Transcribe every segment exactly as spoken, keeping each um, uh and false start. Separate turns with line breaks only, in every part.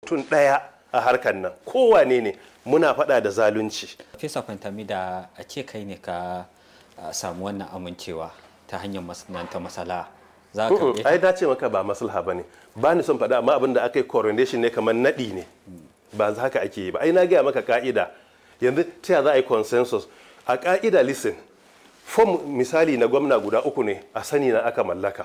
mutum ɗaya a harkar nan kowane ne muna faɗa da zalunci.
Fesa Fantami, da a ce kai ne ka samu wannan amincewa ta hanyar masana'anta masala za ka
mm ai dace maka ba maslaha bane, ba ni son faɗa amma abin da aka yi coronation ne kamar naɗi ne, ba haka ake yi ba. Ai na gaya maka ka'ida, yanzu ta za a yi consensus a ka'ida. Listen, form misali na gwamna guda uku ne a sani na aka mallaka,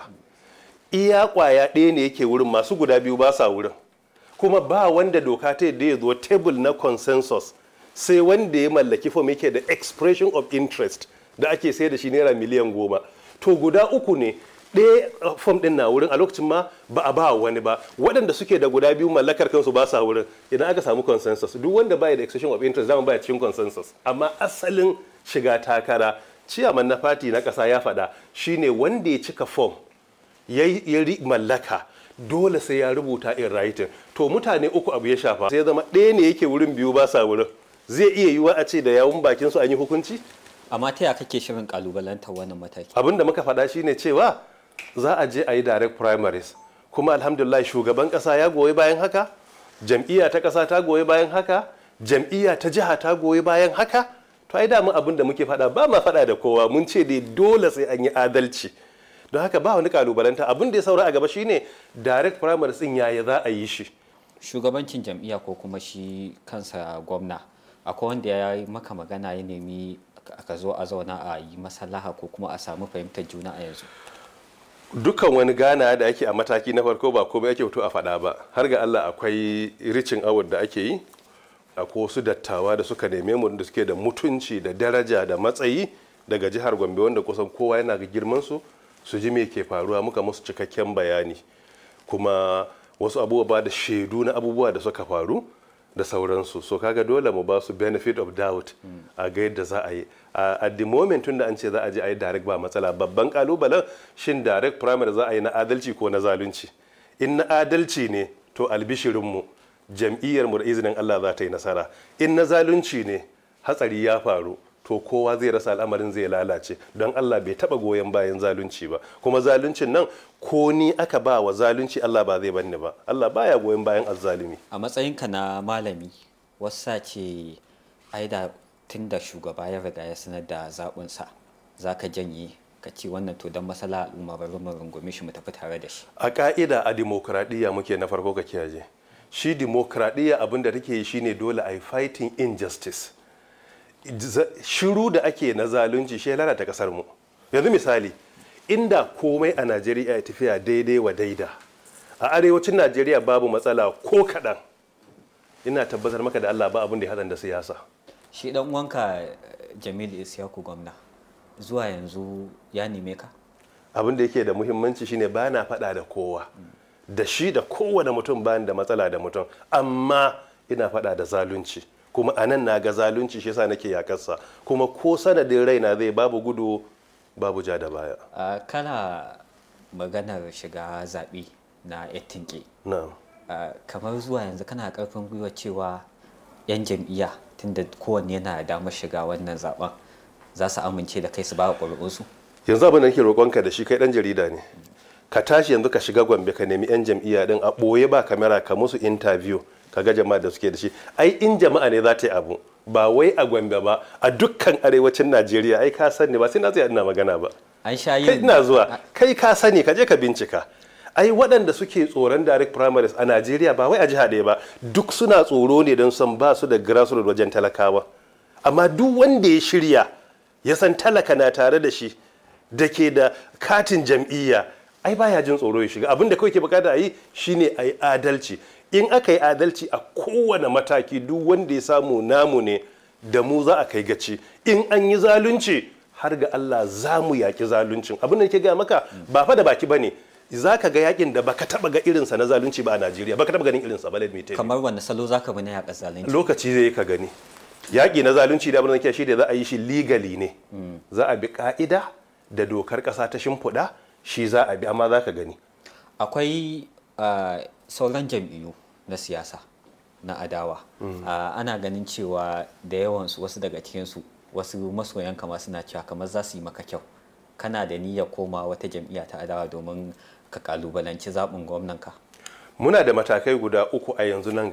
iya kwaya ɗaya ne yake wurin, masu guda biyu ba sa wurin, kuma ba wanda doka ta yadda ya zo table na consensus sai wanda ya mallaki form yake da expression of interest da ake sai da shi naira miliyan goma. To guda uku ne, ɗaya form ɗin na wurin a lokacin ma ba a ba wani ba, waɗanda suke da guda biyu mallakar kansu ba sa wurin. Idan aka samu consensus, duk wanda baya da expression of interest zama baya cikin consensus. Amma asalin shiga takara, ciyaman na fati na ƙasa ya faɗa, shine wanda ya cika form ya mallaka dole sai ya rubuta in writing. To mutane uku abu ya shafa, sai zama ɗaya ne yake wurin biyu ba sa wurin, zai iya yiwuwa a ce da yawun bakin su an yi hukunci.
Amma ta yaya kake shirin kalubalantar wannan mataki?
Abin da muka faɗa shine cewa za a je a yi direct primaries, kuma alhamdulillah shugaban ƙasa ya goyi bayan haka, jam'iyya ta ƙasa ta goyi bayan haka, jam'iyya ta jiha ta goyi bayan haka. To ai damun abin da muke faɗa ba ma faɗa da kowa, mun ce dai dole sai an yi adalci. Don haka ba wani kalubalanta, abin da ya saura a gaba shine direct primaries din yaya za a yi shi.
Shugabancin jam'iyya ko kuma shi kansa gwamna, akwai wanda ya yi maka magana ya nemi ka zo a zauna a yi maslaha ko kuma a samu fahimtar juna a yanzu?
Dukkan wani gana da ake a mataki na farko ba komai ake fito a faɗa ba, har ga Allah akwai ricin award da ake yi, akwai wasu dattawa da suka neme mu da suke da mutunci da daraja da matsayi daga jihar Gombe wanda kusan kowa yana ga girman su su ji me ke faruwa, muka musu cikakken bayani, kuma wasu abubuwa da shaidu na abubuwa da suka faru da sauransu. So kaga dole mu ba su benefit of doubt a ga yadda za a yi. At the moment tun da an ce za a je a yi direct ba matsala, babban kalubalen shin direct primary za a yi na adalci ko na zalunci. In na adalci ne to albishirinmu jam'iyyar mu da izinin Allah za ta yi nasara, in na zalunci ne hatsari ya faru to kowa zai rasa, al'amarin zai lalace. Don Allah bai taba goyon bayan zalunci ba, kuma zaluncin nan ko ni aka ba wa zalunci Allah ba zai banni ba. Allah baya goyon bayan azzalumi.
A matsayinka na malami, wasa ce ai da tun da shugaba ya riga ya sanar da zaɓinsa za ka janye ka ce wannan to don masala al'umma bari mu rungume shi mu tafi tare da shi?
A ka'ida a dimokuraɗiyya muke, na farko ka kiyaye shi dimokuraɗiyya abin da take yi shine dole a yi fighting injustice. Shiru da ake na zalunci shi lalata kasar mu. Yanzu misali, inda komai a Najeriya ya tafiya daidai wa daida, a arewacin Najeriya babu matsala ko kaɗan, ina tabbatar maka da Allah ba abin da ya haɗa da siyasa.
Shi dan uwanka Jamilu Isyaku gwamna zuwa yanzu ya neme ka?
Abin da yake da muhimmanci shine ba na faɗa da kowa, da shi da kowane mutum ba da matsala da mutum, amma ina faɗa da zalunci, kuma a nan na ga zalunci shi yasa nake yakarsa, kuma ko sanadin raina zai babu gudu babu ja da baya.
Uh, kana maganar shiga zaɓe na ettinke.
Na'am.
Uh, kamar zuwa yanzu kana ƙarfin gwiwa cewa 'yan jam'iyya tunda kowanne yana da damar shiga wannan zaben za su amince da kai su ba ƙuri'unsu?
Yanzu abin da nake roƙonka da shi, kai ɗan jarida ne, ka tashi yanzu ka shiga Gombe ka nemi 'yan jam'iyya din a ɓoye ba kamera ka musu interview ka ga jama'a da suke da shi. Ai in jama'a ne za ta yi abu, ba wai a Gombe ba, a dukkan arewacin Najeriya. Ai ka sani ba sai na tsaya ina magana ba,
an sha yin
kai ina zuwa, kai ka sani ka je ka bincika. Ai waɗanda suke tsoron direct primaries a Najeriya ba wai a jiha ɗaya ba, duk suna tsoro ne don son ba su da grassroots wajen talakawa. Amma duk wanda ya shirya ya san talaka na tare da shi da ke da katin jam'iyya, ai baya jin tsoro ya shiga. Abin da kawai ke bukata a yi shine a yi adalci. In aka yi adalci a kowane mataki, duk wanda ya samu namu ne, da mu za a kai gaci. In an yi zalunci har ga Allah za mu yaƙi zaluncin. Abin da ke gaya maka ba fa da baki ba ne, za ka ga yakin da baka taba ga irinsa na zalunci ba a Najeriya, baka taba ganin irinsa ba.
Kamar wanne salo za ka bi na yaƙa zalunci?
Lokaci zai ka gani. Yaƙi na zalunci da abin da ke shi da za a yi shi legally ne, za a bi ka'ida da dokar ƙasa ta shimfiɗa, shi za a bi, amma za ka gani.
Akwai uh, sauran jam'iyyu na siyasa na adawa, mm. uh, ana ganin cewa da yawansu wasu daga cikinsu wasu masoyan kama suna cewa kamar za su yi maka kyau. Kana da niyyar koma wata jam'iyya ta adawa domin ka kalubalanci zaɓin gwamnanka?
Muna da matakai guda uku a yanzu nan